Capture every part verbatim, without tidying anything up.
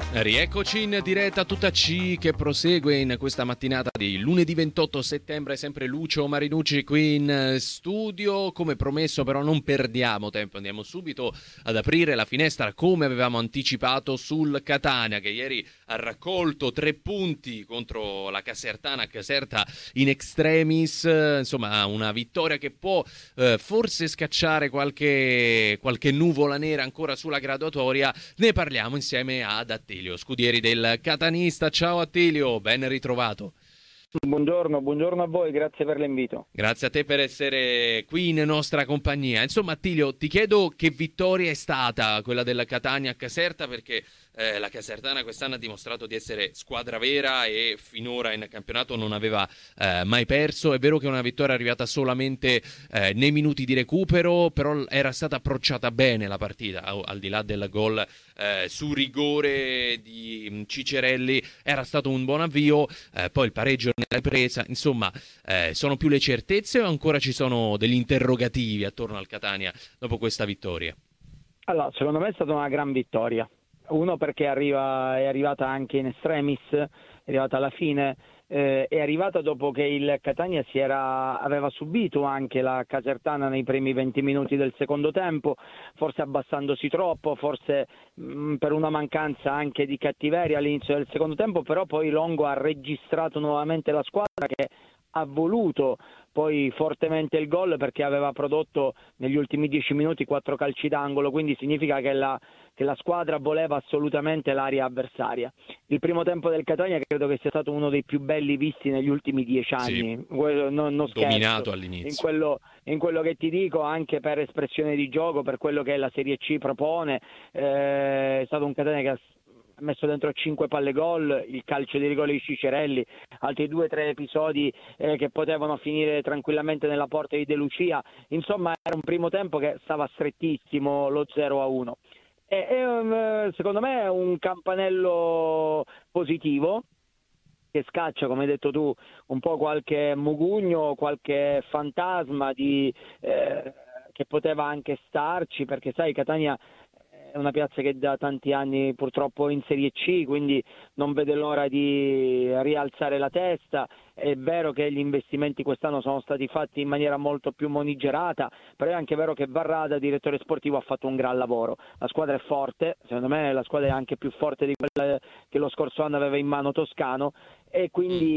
Rieccoci in diretta tutta C che prosegue in questa mattinata di lunedì ventotto settembre, sempre Lucio Marinucci qui in studio. Come promesso però non perdiamo tempo, andiamo subito ad aprire la finestra come avevamo anticipato sul Catania, che ieri ha raccolto tre punti contro la Casertana, Caserta in extremis, insomma una vittoria che può eh, forse scacciare qualche, qualche nuvola nera ancora sulla graduatoria. Ne parliamo insieme ad Attilio Scudieri del Catanista. Ciao Attilio, ben ritrovato. Buongiorno, buongiorno a voi, grazie per l'invito. Grazie a te per essere qui in nostra compagnia. Insomma Attilio, ti chiedo che vittoria è stata quella del Catania a Caserta, perché eh, la Casertana quest'anno ha dimostrato di essere squadra vera e finora in campionato non aveva eh, mai perso. È vero che è una vittoria arrivata solamente eh, nei minuti di recupero, però era stata approcciata bene la partita, al di là del gol eh, su rigore di Cicerelli, era stato un buon avvio, eh, poi il pareggio nella ripresa, insomma eh, sono più le certezze o ancora ci sono degli interrogativi attorno al Catania dopo questa vittoria? Allora, secondo me è stata una gran vittoria. Uno perché arriva, è arrivata anche in extremis, è arrivata alla fine, eh, è arrivata dopo che il Catania si era, aveva subito anche la Casertana nei primi venti minuti del secondo tempo, forse abbassandosi troppo, forse mh, per una mancanza anche di cattiveria all'inizio del secondo tempo, però poi Longo ha registrato nuovamente la squadra che ha voluto poi fortemente il gol perché aveva prodotto negli ultimi dieci minuti quattro calci d'angolo, quindi significa che la, che la squadra voleva assolutamente l'area avversaria. Il primo tempo del Catania credo che sia stato uno dei più belli visti negli ultimi dieci anni, sì, non, non scherzo, dominato all'inizio. In quello, in quello che ti dico, anche per espressione di gioco, per quello che la Serie C propone, eh, è stato un Catania che ha messo dentro cinque palle gol, il calcio di rigore di Cicerelli, altri due o tre episodi eh, che potevano finire tranquillamente nella porta di De Lucia. Insomma, era un primo tempo che stava strettissimo, lo zero a uno. E, e, secondo me è un campanello positivo che scaccia, come hai detto tu, un po' qualche mugugno, qualche fantasma di, eh, che poteva anche starci, perché sai, Catania è una piazza che da tanti anni purtroppo in Serie C, quindi non vede l'ora di rialzare la testa. È vero che gli investimenti quest'anno sono stati fatti in maniera molto più monigerata, però è anche vero che Varrada, direttore sportivo, ha fatto un gran lavoro. La squadra è forte, secondo me la squadra è anche più forte di quella che lo scorso anno aveva in mano Toscano, e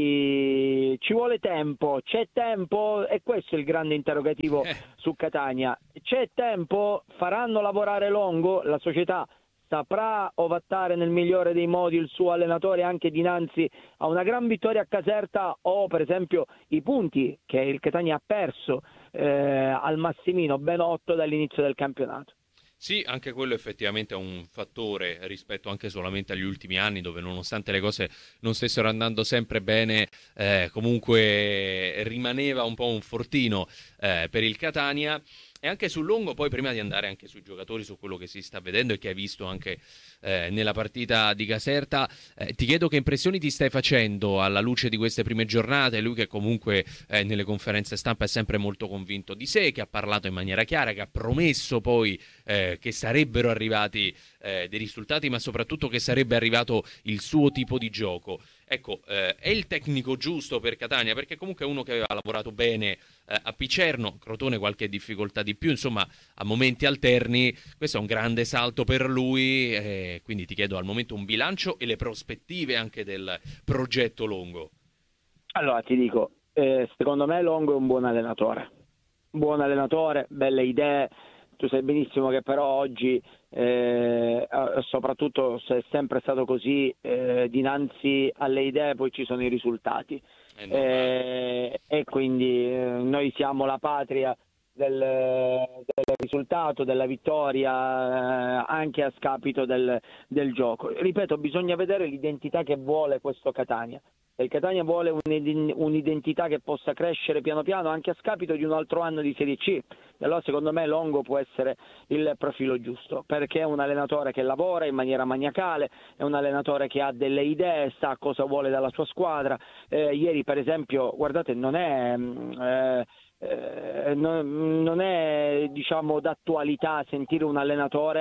quindi ci vuole tempo, c'è tempo, e questo è il grande interrogativo su Catania. C'è tempo? Faranno lavorare Longo? La società saprà ovattare nel migliore dei modi il suo allenatore anche dinanzi a una gran vittoria a Caserta, o per esempio i punti che il Catania ha perso eh, al Massimino, ben otto dall'inizio del campionato? Sì, anche quello effettivamente è un fattore rispetto anche solamente agli ultimi anni, dove nonostante le cose non stessero andando sempre bene, eh, comunque rimaneva un po' un fortino eh, per il Catania. E anche sul Longo, poi prima di andare anche sui giocatori, su quello che si sta vedendo e che hai visto anche eh, nella partita di Caserta, eh, ti chiedo che impressioni ti stai facendo alla luce di queste prime giornate. Lui che comunque eh, nelle conferenze stampa è sempre molto convinto di sé, che ha parlato in maniera chiara, che ha promesso poi eh, che sarebbero arrivati eh, dei risultati, ma soprattutto che sarebbe arrivato il suo tipo di gioco. Ecco, eh, è il tecnico giusto per Catania, perché comunque è uno che aveva lavorato bene eh, a Picerno, Crotone qualche difficoltà di più, insomma a momenti alterni. Questo è un grande salto per lui, eh, quindi ti chiedo al momento un bilancio e le prospettive anche del progetto Longo. Allora ti dico, eh, secondo me Longo è un buon allenatore, buon allenatore, belle idee. Tu sai benissimo che però oggi, eh, soprattutto se è sempre stato così, eh, dinanzi alle idee poi ci sono i risultati. Eh, e quindi eh, noi siamo la patria del, del risultato, della vittoria, eh, anche a scapito del, del gioco. Ripeto, bisogna vedere l'identità che vuole questo Catania. Il Catania vuole un'identità che possa crescere piano piano anche a scapito di un altro anno di Serie C. E allora secondo me Longo può essere il profilo giusto, perché è un allenatore che lavora in maniera maniacale, è un allenatore che ha delle idee, sa cosa vuole dalla sua squadra. Eh, ieri per esempio, guardate, non è... Eh, Eh, non, non è diciamo d'attualità sentire un allenatore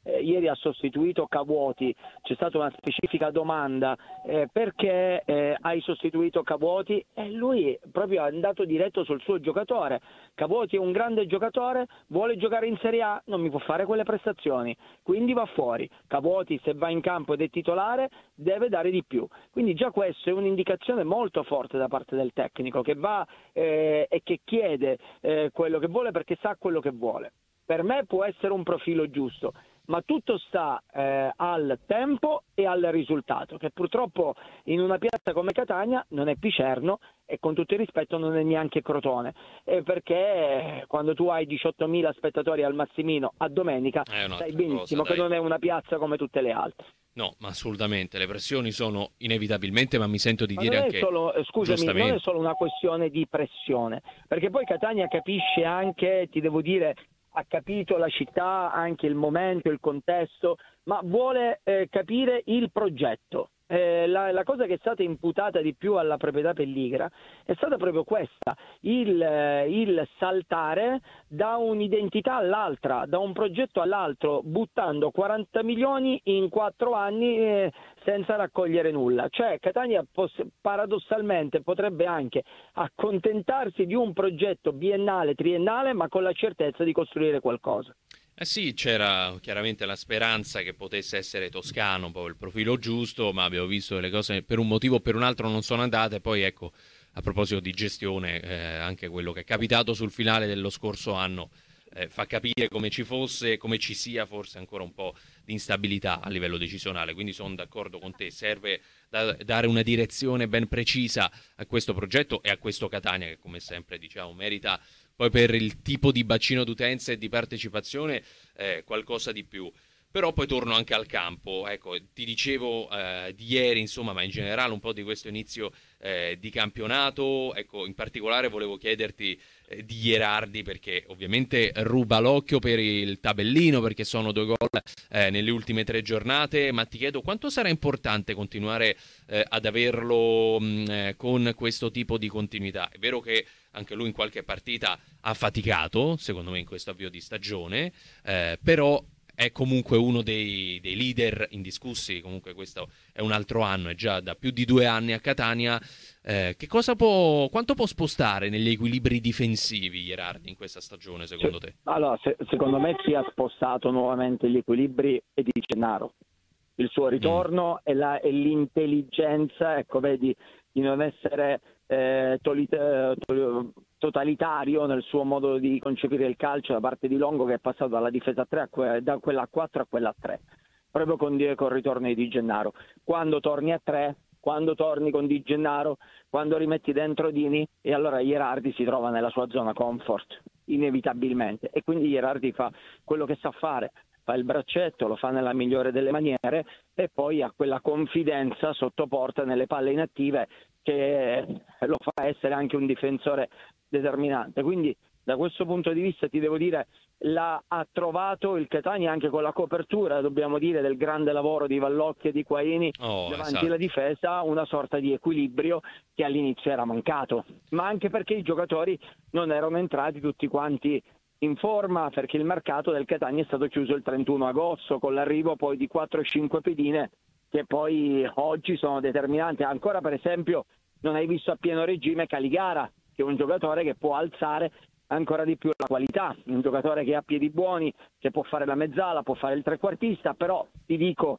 eh, ieri ha sostituito Cavuoti, c'è stata una specifica domanda eh, perché eh, hai sostituito Cavuoti, e lui proprio è andato diretto sul suo giocatore. Cavuoti è un grande giocatore, vuole giocare in Serie A, non mi può fare quelle prestazioni, quindi va fuori. Cavuoti, se va in campo ed è titolare, deve dare di più. Quindi già questo è un'indicazione molto forte da parte del tecnico, che va eh, e che chiede eh, quello che vuole perché sa quello che vuole. Per me può essere un profilo giusto, ma tutto sta eh, al tempo e al risultato, che purtroppo in una piazza come Catania non è Picerno e con tutto il rispetto non è neanche Crotone, eh, perché quando tu hai diciottomila spettatori al Massimino a domenica sai benissimo cosa, che non è una piazza come tutte le altre. No, ma assolutamente, le pressioni sono inevitabilmente, ma mi sento di ma dire non anche è solo, scusami, non è solo una questione di pressione, perché poi Catania capisce anche, ti devo dire, ha capito la città, anche il momento, il contesto, ma vuole eh, capire il progetto. Eh, la, la cosa che è stata imputata di più alla proprietà Pelligra è stata proprio questa, il, eh, il saltare da un'identità all'altra, da un progetto all'altro, buttando quaranta milioni in quattro anni eh, senza raccogliere nulla. Cioè Catania poss- paradossalmente potrebbe anche accontentarsi di un progetto biennale, triennale, ma con la certezza di costruire qualcosa. Eh sì, c'era chiaramente la speranza che potesse essere toscano, poi il profilo giusto, ma abbiamo visto che le cose per un motivo o per un altro non sono andate. Poi ecco, a proposito di gestione, eh, anche quello che è capitato sul finale dello scorso anno eh, fa capire come ci fosse, come ci sia forse ancora un po' di instabilità a livello decisionale. Quindi sono d'accordo con te, serve da, dare una direzione ben precisa a questo progetto e a questo Catania che, come sempre diciamo, merita poi per il tipo di bacino d'utenza e di partecipazione eh, qualcosa di più. Però poi torno anche al campo, ecco, ti dicevo eh, di ieri, insomma, ma in generale un po' di questo inizio eh, di campionato, ecco, in particolare volevo chiederti eh, di Gherardi, perché ovviamente ruba l'occhio per il tabellino, perché sono due gol eh, nelle ultime tre giornate, ma ti chiedo quanto sarà importante continuare eh, ad averlo mh, eh, con questo tipo di continuità. È vero che anche lui in qualche partita ha faticato, secondo me, in questo avvio di stagione, eh, però è comunque uno dei, dei leader indiscussi. Comunque questo è un altro anno, è già da più di due anni a Catania. Eh, che cosa può, quanto può spostare negli equilibri difensivi Gherardi in questa stagione, secondo te? Allora, se, secondo me chi ha spostato nuovamente gli equilibri è Di Gennaro. Il suo ritorno mm. e, la, e l'intelligenza, ecco, vedi, di non essere eh, tolit- to- totalitario nel suo modo di concepire il calcio da parte di Longo, che è passato dalla difesa a tre a que- da quella a quattro a quella a tre, proprio con, con il ritorno di Di Gennaro. Quando torni a tre, quando torni con Di Gennaro, quando rimetti dentro Dini, e allora Gherardi si trova nella sua zona comfort, inevitabilmente, e quindi Gherardi fa quello che sa fare, fa il braccetto, lo fa nella migliore delle maniere e poi ha quella confidenza sotto porta nelle palle inattive che lo fa essere anche un difensore determinante. Quindi da questo punto di vista ti devo dire, l'ha, ha trovato il Catania anche con la copertura, dobbiamo dire, del grande lavoro di Vallocchi e di Quaini oh, davanti esatto. alla difesa, una sorta di equilibrio che all'inizio era mancato, ma anche perché i giocatori non erano entrati tutti quanti in forma, perché il mercato del Catania è stato chiuso il trentuno agosto con l'arrivo poi di quattro o cinque pedine che poi oggi sono determinanti. Ancora per esempio non hai visto a pieno regime Caligara, che è un giocatore che può alzare ancora di più la qualità, un giocatore che ha piedi buoni, che può fare la mezzala, può fare il trequartista, però ti dico,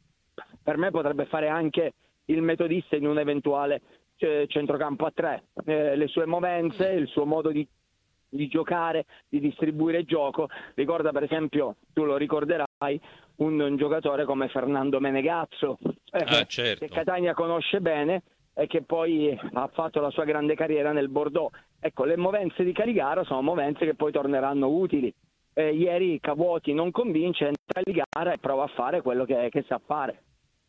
per me potrebbe fare anche il metodista in un eventuale eh, centrocampo a tre. Eh, le sue movenze, il suo modo di di giocare, di distribuire gioco, ricorda per esempio, tu lo ricorderai, un, un giocatore come Fernando Menegazzo, eh, ah, certo. che Catania conosce bene e che poi ha fatto la sua grande carriera nel Bordeaux. Ecco, le movenze di Caligara sono movenze che poi torneranno utili. Eh, ieri Cavuoti non convince, entra in gara e prova a fare quello che, che sa fare.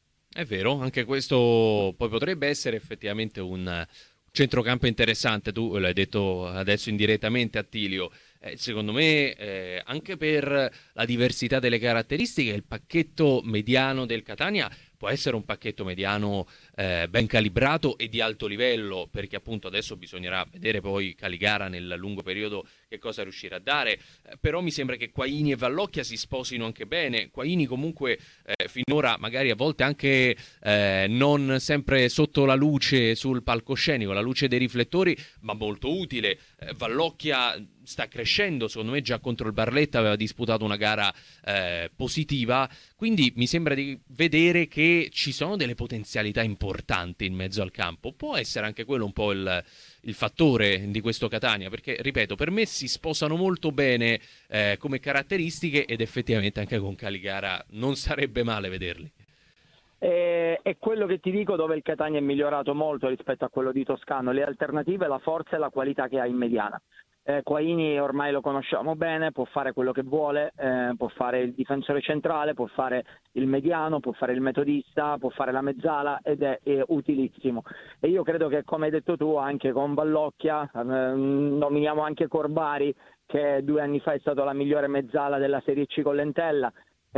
È vero, anche questo poi potrebbe essere effettivamente un centrocampo interessante. Tu l'hai detto adesso indirettamente, Attilio. Eh, secondo me eh, anche per la diversità delle caratteristiche il pacchetto mediano del Catania può essere un pacchetto mediano eh, ben calibrato e di alto livello, perché appunto adesso bisognerà vedere poi Caligara nel lungo periodo che cosa riuscire a dare, eh, però mi sembra che Quaini e Vallocchia si sposino anche bene. Quaini comunque eh, finora magari a volte anche eh, non sempre sotto la luce sul palcoscenico, la luce dei riflettori, ma molto utile. eh, Vallocchia sta crescendo, secondo me già contro il Barletta aveva disputato una gara eh, positiva, quindi mi sembra di vedere che ci sono delle potenzialità importanti in mezzo al campo. Può essere anche quello un po' il, il fattore di questo Catania, perché ripeto, per me si sposano molto bene eh, come caratteristiche, ed effettivamente anche con Caligara non sarebbe male vederli. E, è quello che ti dico, dove il Catania è migliorato molto rispetto a quello di Toscano, le alternative, la forza e la qualità che ha in mediana. Eh, Quaini ormai lo conosciamo bene, può fare quello che vuole, eh, può fare il difensore centrale, può fare il mediano, può fare il metodista, può fare la mezzala, ed è, è utilissimo. E io credo che, come hai detto tu, anche con Vallocchia, eh, nominiamo anche Corbari, che due anni fa è stato la migliore mezzala della Serie C con l'Entella.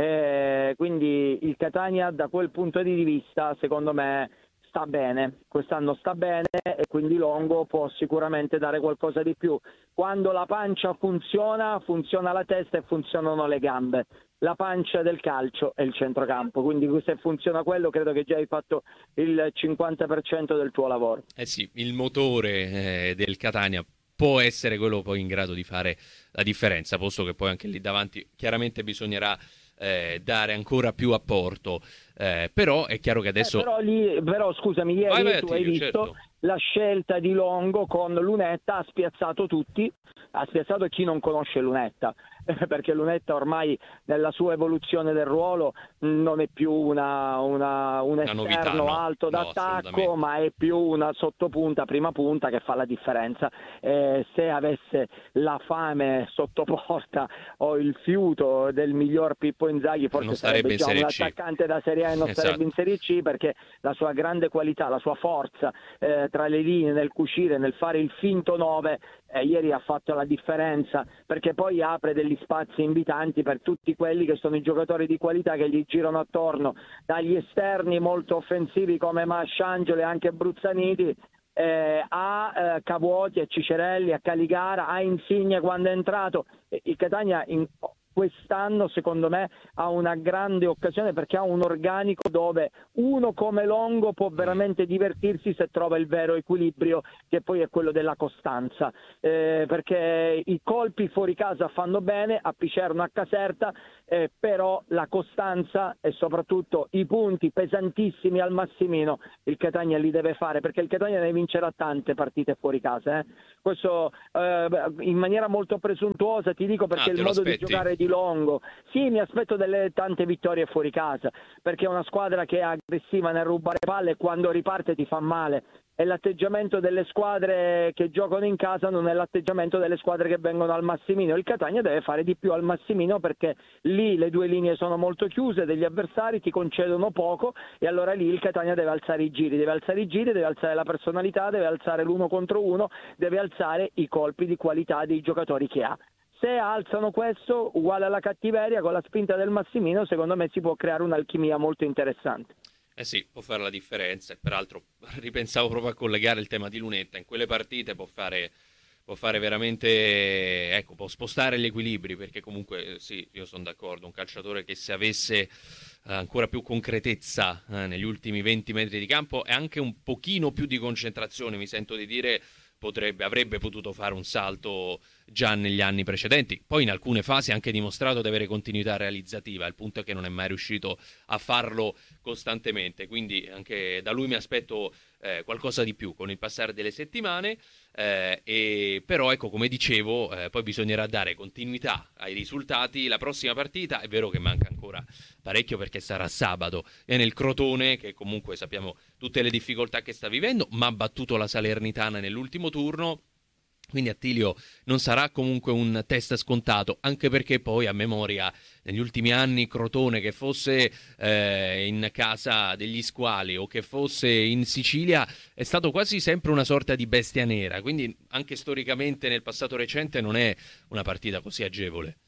Eh, quindi il Catania da quel punto di vista secondo me sta bene, quest'anno sta bene, e quindi Longo può sicuramente dare qualcosa di più. Quando la pancia funziona, funziona la testa e funzionano le gambe. La pancia del calcio è il centrocampo, quindi se funziona quello credo che già hai fatto il cinquanta per cento del tuo lavoro. Eh sì, il motore eh, del Catania può essere quello poi in grado di fare la differenza, posto che poi anche lì davanti chiaramente bisognerà eh, dare ancora più apporto, eh, però è chiaro che adesso... Eh, però, lì, però scusami, ieri vai, vai, tu Attilio, hai visto certo. la scelta di Longo con Lunetta, ha spiazzato tutti, ha spiazzato chi non conosce Lunetta, perché Lunetta ormai nella sua evoluzione del ruolo non è più una, una, un esterno novità, no. alto No, d'attacco, ma è più una sottopunta, prima punta, che fa la differenza. Eh, se avesse la fame sotto porta o il fiuto del miglior Pippo Inzaghi, forse non sarebbe sarebbe già un C. attaccante da Serie A e non Esatto. sarebbe in Serie C, perché la sua grande qualità, la sua forza eh, tra le linee, nel cucire, nel fare il finto nove, eh, ieri ha fatto la differenza, perché poi apre degli spazi invitanti per tutti quelli che sono i giocatori di qualità che gli girano attorno, dagli esterni molto offensivi come Masciangelo e anche Bruzzaniti, eh, a eh, Cavuoti, a Cicerelli, a Caligara, a Insigne quando è entrato. Il Catania in quest'anno secondo me ha una grande occasione, perché ha un organico dove uno come Longo può veramente divertirsi se trova il vero equilibrio, che poi è quello della costanza, eh, perché i colpi fuori casa fanno bene a Picerno, a Caserta, eh, però la costanza e soprattutto i punti pesantissimi al Massimino il Catania li deve fare, perché il Catania ne vincerà tante partite fuori casa, eh. Questo eh, in maniera molto presuntuosa ti dico, perché Ah, il te lo modo di aspetti? giocare di Longo, sì, mi aspetto delle tante vittorie fuori casa, perché è una squadra che è aggressiva nel rubare palle e quando riparte ti fa male. E l'atteggiamento delle squadre che giocano in casa non è l'atteggiamento delle squadre che vengono al Massimino. Il Catania deve fare di più al Massimino, perché lì le due linee sono molto chiuse, degli avversari ti concedono poco, e allora lì il Catania deve alzare i giri, deve alzare i giri, deve alzare la personalità, deve alzare l'uno contro uno, deve alzare i colpi di qualità dei giocatori che ha. Se alzano questo, uguale alla cattiveria, con la spinta del Massimino, secondo me si può creare un'alchimia molto interessante. Eh sì, può fare la differenza, e peraltro ripensavo proprio a collegare il tema di Lunetta, in quelle partite può fare, può fare veramente, ecco, può spostare gli equilibri, perché comunque eh, sì, io sono d'accordo, un calciatore che se avesse eh, ancora più concretezza eh, negli ultimi venti metri di campo e anche un pochino più di concentrazione, mi sento di dire, potrebbe, avrebbe potuto fare un salto già negli anni precedenti. Poi in alcune fasi ha anche dimostrato di avere continuità realizzativa, il punto è che non è mai riuscito a farlo costantemente, quindi anche da lui mi aspetto eh, qualcosa di più con il passare delle settimane, eh, e però ecco, come dicevo, eh, poi bisognerà dare continuità ai risultati. La prossima partita è vero che manca ancora parecchio, perché sarà sabato, e nel Crotone, che comunque sappiamo tutte le difficoltà che sta vivendo, ma ha battuto la Salernitana nell'ultimo turno. Quindi Attilio non sarà comunque un test scontato, anche perché poi a memoria negli ultimi anni Crotone, che fosse eh, in casa degli squali o che fosse in Sicilia, è stato quasi sempre una sorta di bestia nera, quindi anche storicamente nel passato recente non è una partita così agevole.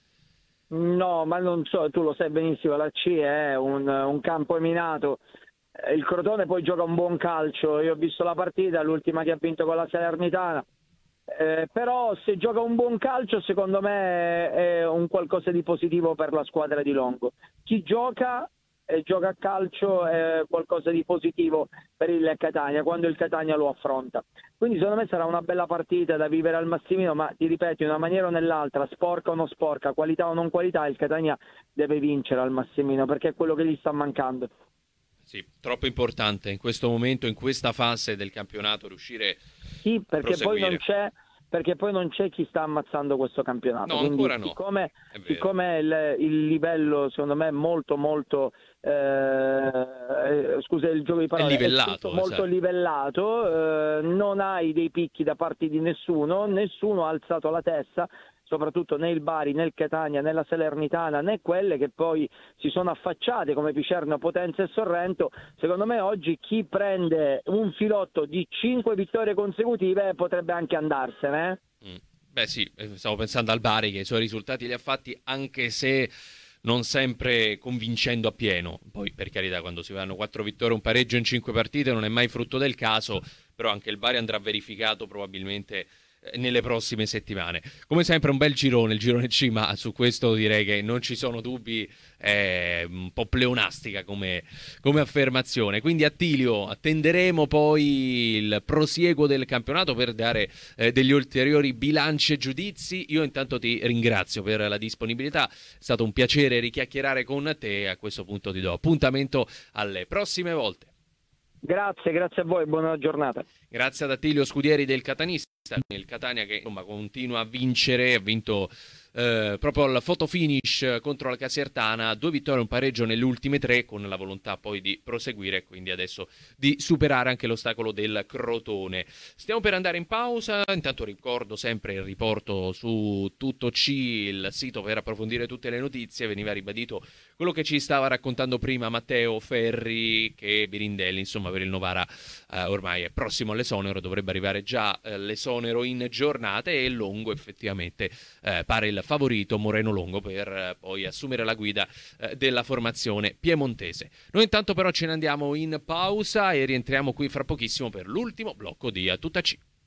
No, ma non so, tu lo sai benissimo, la C è un, un campo minato. Il Crotone poi gioca un buon calcio, io ho visto la partita, l'ultima che ha vinto con la Salernitana, Eh, però se gioca un buon calcio secondo me è un qualcosa di positivo per la squadra di Longo. Chi gioca e gioca a calcio è qualcosa di positivo per il Catania quando il Catania lo affronta. Quindi secondo me sarà una bella partita da vivere al Massimino, ma ti ripeto, in una maniera o nell'altra, sporca o non sporca, qualità o non qualità, il Catania deve vincere al Massimino perché è quello che gli sta mancando. Sì, troppo importante in questo momento, in questa fase del campionato, riuscire Sì, a perché poi non proseguire. c'è perché poi non c'è chi sta ammazzando questo campionato. No, Quindi ancora no, siccome, è vero. siccome il, il livello secondo me è molto molto eh, scusa il gioco di È parole, è livellato, tutto molto esatto. livellato, eh, non hai dei picchi da parte di nessuno, nessuno ha alzato la testa, soprattutto né il Bari, né il Catania, né la Salernitana, né quelle che poi si sono affacciate come Picerno, Potenza e Sorrento. Secondo me oggi chi prende un filotto di cinque vittorie consecutive potrebbe anche andarsene. Mm. Beh sì, eh, stavo pensando al Bari che i suoi risultati li ha fatti anche se non sempre convincendo appieno. Poi per carità, quando si vanno quattro vittorie e un pareggio in cinque partite non è mai frutto del caso, però anche il Bari andrà verificato probabilmente nelle prossime settimane. Come sempre un bel girone, il girone C, ma su questo direi che non ci sono dubbi, è un po' pleonastica come, come affermazione. Quindi Attilio, attenderemo poi il prosieguo del campionato per dare eh, degli ulteriori bilanci e giudizi. Io intanto ti ringrazio per la disponibilità, è stato un piacere richiacchierare con te e a questo punto ti do appuntamento alle prossime volte. Grazie, grazie a voi, buona giornata. Grazie ad Attilio Scudieri del Catanista, il Catania che insomma continua a vincere, ha vinto eh, proprio al photo finish contro la Casertana, due vittorie e un pareggio nelle ultime tre, con la volontà poi di proseguire, quindi adesso di superare anche l'ostacolo del Crotone. Stiamo per andare in pausa, intanto ricordo sempre il riporto su Tutto C, il sito per approfondire tutte le notizie. Veniva ribadito quello che ci stava raccontando prima Matteo Ferri, che Birindelli insomma per il Novara eh, ormai è prossimo all'esonero, dovrebbe arrivare già eh, l'esonero in giornata, e Longo effettivamente eh, pare il favorito, Moreno Longo, per eh, poi assumere la guida eh, della formazione piemontese. Noi intanto però ce ne andiamo in pausa e rientriamo qui fra pochissimo per l'ultimo blocco di A Tutta C.